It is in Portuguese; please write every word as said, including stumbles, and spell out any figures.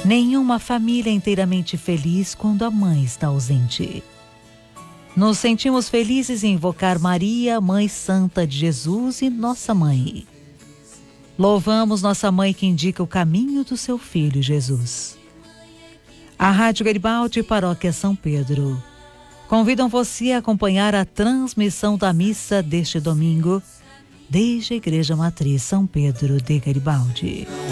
Nenhuma família é inteiramente feliz quando a mãe está ausente. Nos sentimos felizes em invocar Maria, Mãe Santa de Jesus e Nossa Mãe. Louvamos Nossa Mãe que indica o caminho do seu Filho Jesus. A Rádio Garibaldi e Paróquia São Pedro convidam você a acompanhar a transmissão da missa deste domingo desde a Igreja Matriz São Pedro de Garibaldi.